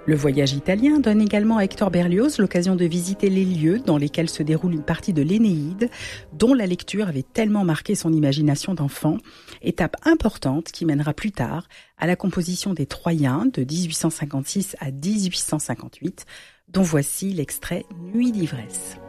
Le voyage italien donne également à Hector Berlioz l'occasion de visiter les lieux dans lesquels se déroule une partie de l'Énéide, dont la lecture avait tellement marqué son imagination d'enfant, étape importante qui mènera plus tard à la composition des Troyens de 1856 à 1858, dont voici l'extrait Nuit d'ivresse.